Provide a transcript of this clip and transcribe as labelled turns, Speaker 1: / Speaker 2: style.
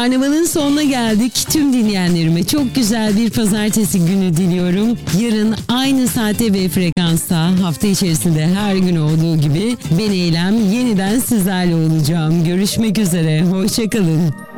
Speaker 1: Karnavalın sonuna geldik. Tüm dinleyenlerime çok güzel bir pazartesi günü diliyorum. Yarın aynı saate ve frekansta hafta içerisinde her gün olduğu gibi ben Eylem yeniden sizlerle olacağım. Görüşmek üzere. Hoşça kalın.